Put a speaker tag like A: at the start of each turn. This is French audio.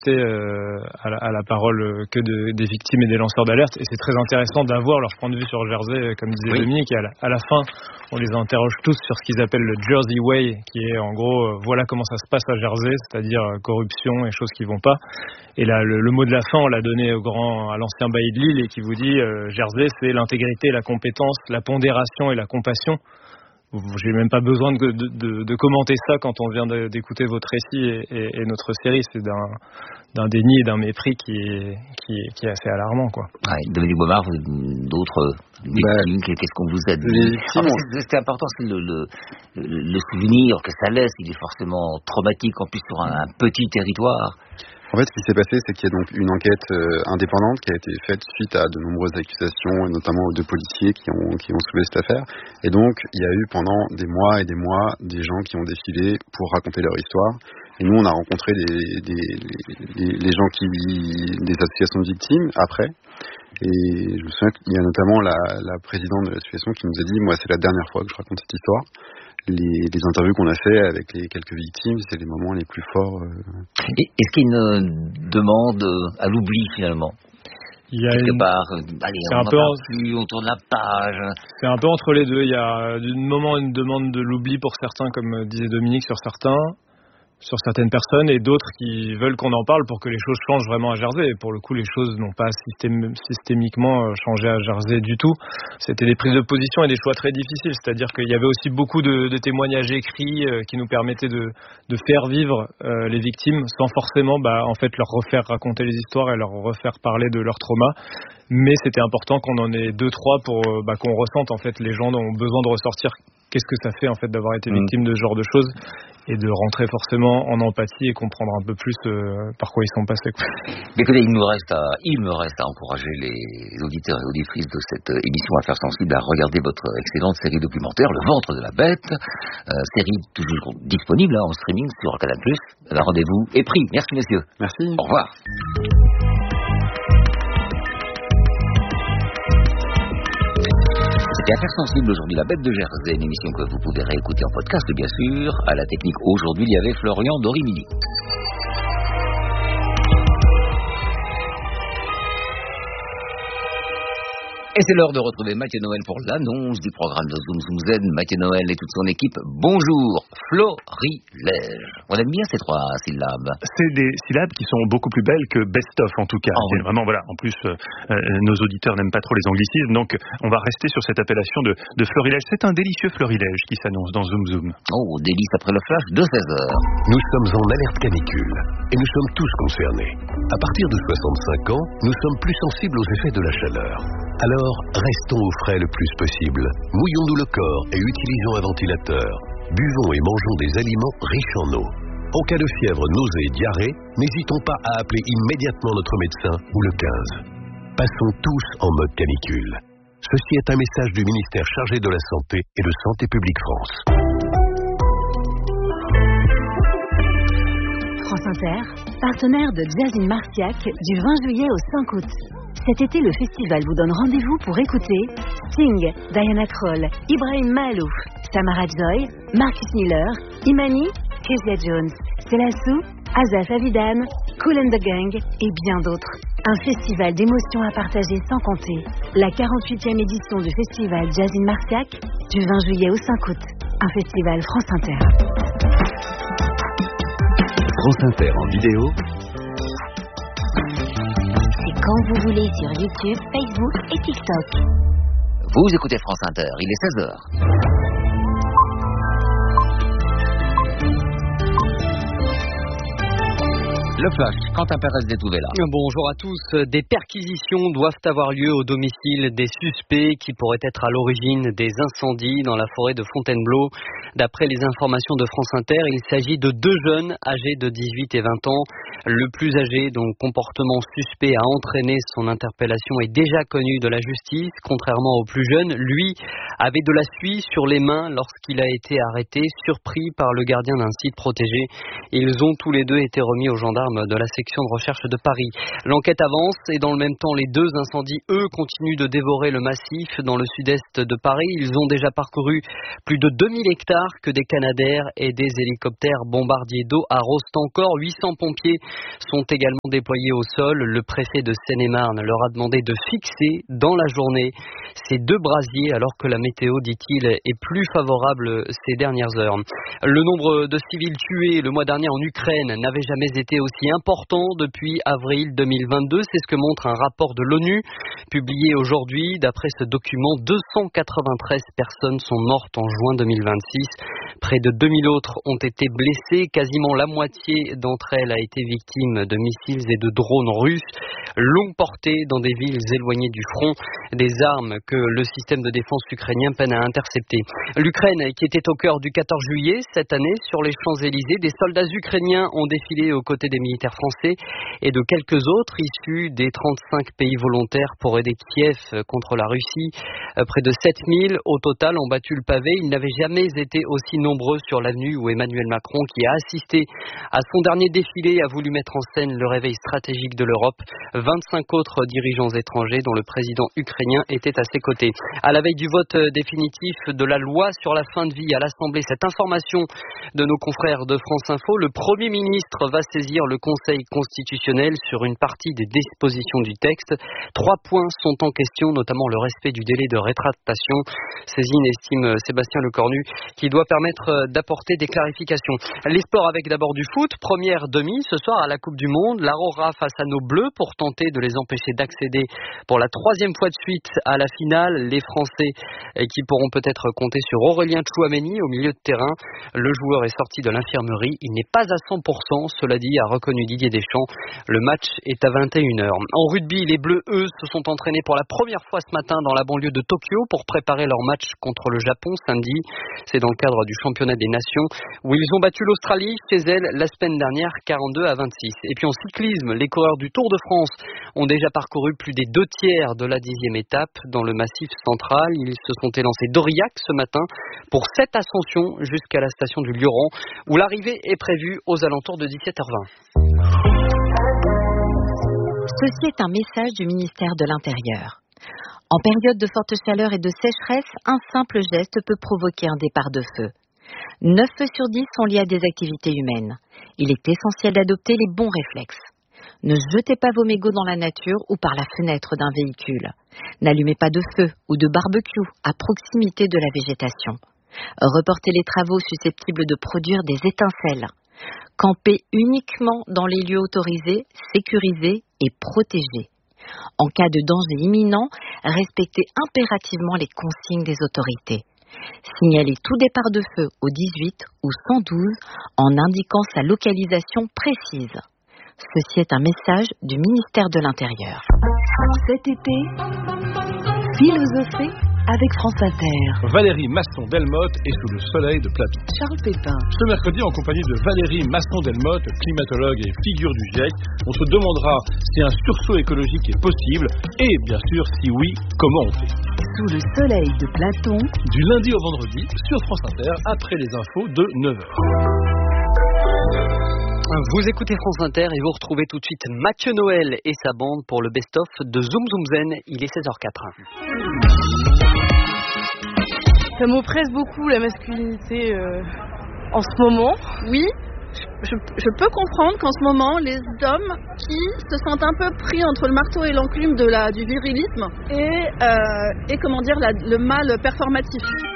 A: à la parole que des victimes et des lanceurs d'alerte, et c'est très intéressant d'avoir leur point de vue sur Jersey, comme disait Dominique, et à la fin on les interroge tous sur ce qu'ils appellent le Jersey Way, qui est en gros voilà comment ça se passe à Jersey, c'est-à-dire corruption et choses qui vont pas. Et là le mot de la fin on l'a donné à l'ancien bailli de Lille, et qui vous dit Jersey c'est l'intégrité, la compétence, la pondération et la compassion. J'ai même pas besoin de commenter ça quand on vient d'écouter votre récit et notre série. C'est d'un déni et d'un mépris qui est assez alarmant, quoi.
B: Ouais, Dominique Baumard, d'autres victimes, qu'est-ce qu'on vous a dit? C'est important, c'est le souvenir que ça laisse. Il est forcément traumatique, en plus sur un petit territoire.
C: En fait, ce qui s'est passé, c'est qu'il y a donc une enquête indépendante qui a été faite suite à de nombreuses accusations, et notamment de policiers qui ont soulevé cette affaire. Et donc, il y a eu pendant des mois et des mois des gens qui ont défilé pour raconter leur histoire. Et nous, on a rencontré les gens des associations de victimes après. Et je me souviens qu'il y a notamment la présidente de l'association qui nous a dit « Moi, c'est la dernière fois que je raconte cette histoire ». Les interviews qu'on a fait avec les quelques victimes, c'est les moments les plus forts.
B: Est-ce qu'il y a une demande à l'oubli finalement? Quelque part, allez, on tourne la page.
A: C'est un peu entre les deux. Il y a d'un moment une demande de l'oubli pour certains, comme disait Dominique, sur certaines personnes, et d'autres qui veulent qu'on en parle pour que les choses changent vraiment à Jersey. Et pour le coup, les choses n'ont pas systémiquement changé à Jersey du tout. C'était des prises de position et des choix très difficiles. C'est-à-dire qu'il y avait aussi beaucoup de témoignages écrits qui nous permettaient de faire vivre les victimes sans forcément en fait leur refaire raconter les histoires et leur refaire parler de leur trauma. Mais c'était important qu'on en ait 2-3 pour qu'on ressente, en fait, les gens ont besoin de ressortir qu'est-ce que ça fait, en fait, d'avoir été victime de ce genre de choses, et de rentrer forcément en empathie et comprendre un peu plus par quoi ils sont passés, quoi.
B: Mais écoutez, il me reste à encourager les auditeurs et auditrices de cette émission Affaires sensibles à regarder votre excellente série documentaire Le ventre de la bête, série toujours disponible en streaming sur Canal+. Rendez-vous est pris. Merci messieurs.
C: Merci.
B: Au revoir. C'était Affaires sensibles aujourd'hui, La Bête de Jersey, une émission que vous pouvez réécouter en podcast, bien sûr. À la technique aujourd'hui, il y avait Florian Dorimini. Et c'est l'heure de retrouver Mathieu Noël pour l'annonce du programme de Zoom Zoom Z. Mathieu Noël et toute son équipe. Bonjour, Florilège. On aime bien ces 3 syllabes.
D: C'est des syllabes qui sont beaucoup plus belles que best of en tout cas. C'est vraiment, voilà. En plus, nos auditeurs n'aiment pas trop les anglicismes, donc on va rester sur cette appellation de Florilège. C'est un délicieux Florilège qui s'annonce dans Zoom Zoom.
B: Oh, délice après le flash de 16h.
E: Nous sommes en alerte canicule et nous sommes tous concernés. À partir de 65 ans, nous sommes plus sensibles aux effets de la chaleur. Alors, restons au frais le plus possible. Mouillons-nous le corps et utilisons un ventilateur. Buvons et mangeons des aliments riches en eau. En cas de fièvre, nausée et diarrhée, n'hésitons pas à appeler immédiatement notre médecin ou le 15. Passons tous en mode canicule. Ceci est un message du ministère chargé de la Santé et de Santé publique France.
F: France Inter, partenaire de Jazz in Marciac du 20 juillet au 5 août. Cet été, le festival vous donne rendez-vous pour écouter Sting, Diana Krall, Ibrahim Mahalouf, Samara Joy, Marcus Miller, Imani, Kezia Jones, Selassou, Azaf Avidan, Kool and the Gang et bien d'autres. Un festival d'émotions à partager sans compter. La 48e édition du festival Jazz in Marciac du 20 juillet au 5 août. Un festival France Inter.
E: France Inter en vidéo.
F: C'est quand vous voulez sur YouTube, Facebook et TikTok.
B: Vous écoutez France Inter, il est 16h. Le flash, Quentin Pérez d'Etouvela.
G: Bonjour à tous. Des perquisitions doivent avoir lieu au domicile des suspects qui pourraient être à l'origine des incendies dans la forêt de Fontainebleau. D'après les informations de France Inter, il s'agit de 2 jeunes âgés de 18 et 20 ans. Le plus âgé, dont le comportement suspect a entraîné son interpellation, est déjà connu de la justice. Contrairement au plus jeune, lui avait de la suie sur les mains lorsqu'il a été arrêté, surpris par le gardien d'un site protégé. Ils ont tous les deux été remis aux gendarmes gendarmes de la section de recherche de Paris. L'enquête avance et dans le même temps, les 2 incendies, eux, continuent de dévorer le massif dans le sud-est de Paris. Ils ont déjà parcouru plus de 2000 hectares que des Canadair et des hélicoptères bombardiers d'eau arrosent encore. 800 pompiers sont également déployés au sol. Le préfet de Seine-et-Marne leur a demandé de fixer dans la journée ces 2 brasiers alors que la météo, dit-il, est plus favorable ces dernières heures. Le nombre de civils tués le mois dernier en Ukraine n'avait jamais été aussi important depuis avril 2022. C'est ce que montre un rapport de l'ONU publié aujourd'hui. D'après ce document, 293 personnes sont mortes en juin 2026. Près de 2000 autres ont été blessées. Quasiment la moitié d'entre elles a été victime de missiles et de drones russes. Longue portée dans des villes éloignées du front. Des armes que le système de défense ukrainien peine à intercepter. L'Ukraine qui était au cœur du 14 juillet cette année sur les Champs-Élysées. Des soldats ukrainiens ont défilé aux côtés des militaires français et de quelques autres issus des 35 pays volontaires pour aider Kiev contre la Russie. Près de 7000 au total ont battu le pavé. Ils n'avaient jamais été aussi nombreux sur l'avenue où Emmanuel Macron, qui a assisté à son dernier défilé, a voulu mettre en scène le réveil stratégique de l'Europe. 25 autres dirigeants étrangers dont le président ukrainien était à ses côtés. À la veille du vote définitif de la loi sur la fin de vie à l'Assemblée, cette information de nos confrères de France Info, le Premier ministre va saisir le Conseil constitutionnel sur une partie des dispositions du texte. 3 points sont en question, notamment le respect du délai de rétractation. Saisine, estime Sébastien Lecornu, qui doit permettre d'apporter des clarifications. Les sports avec d'abord du foot. Première demi ce soir à la Coupe du Monde. L'Aurora face à nos Bleus pour tenter de les empêcher d'accéder pour la 3e fois de suite à la finale. Les Français qui pourront peut-être compter sur Aurélien Tchouaméni au milieu de terrain. Le joueur est sorti de l'infirmerie. Il n'est pas à 100%, cela dit, a reconnu Didier Deschamps. Le match est à 21h. En rugby, les Bleus, eux, se sont entraînés pour la première fois ce matin dans la banlieue de Tokyo pour préparer leur match contre le Japon samedi. C'est dans le cadre du championnat des nations où ils ont battu l'Australie chez elle la semaine dernière 42-26. Et puis en cyclisme, les coureurs du Tour de France ont déjà parcouru plus des 2/3 de la 10e étape dans le massif central. Ils se sont élancés d'Aurillac ce matin pour 7 ascensions jusqu'à la station du Lioran où l'arrivée est prévue aux alentours de 17h20.
F: Ceci est un message du ministère de l'Intérieur. En période de forte chaleur et de sécheresse, un simple geste peut provoquer un départ de feu. 9 feux sur 10 sont liés à des activités humaines. Il est essentiel d'adopter les bons réflexes. Ne jetez pas vos mégots dans la nature ou par la fenêtre d'un véhicule. N'allumez pas de feu ou de barbecue à proximité de la végétation. Reportez les travaux susceptibles de produire des étincelles. Campez uniquement dans les lieux autorisés, sécurisés et protégés. En cas de danger imminent, respectez impérativement les consignes des autorités. Signalez tout départ de feu au 18 ou 112 en indiquant sa localisation précise. Ceci est un message du ministère de l'Intérieur.
H: Cet été, philosophée avec France Inter.
I: Valérie Masson-Delmotte est sous le soleil de Platon.
H: Charles Pépin.
I: Ce mercredi, en compagnie de Valérie Masson-Delmotte, climatologue et figure du GIEC, on se demandera si un sursaut écologique est possible et, bien sûr, si oui, comment on fait.
H: Sous le soleil de Platon.
I: Du lundi au vendredi, sur France Inter, après les infos de 9h.
G: Vous écoutez France Inter et vous retrouvez tout de suite Mathieu Noël et sa bande pour le best-of de Zoom Zoom Zen. Il est 16h04.
J: Ça m'oppresse beaucoup la masculinité en ce moment. Oui, je peux comprendre qu'en ce moment, les hommes qui se sentent un peu pris entre le marteau et l'enclume du virilisme et comment dire, le mal performatif.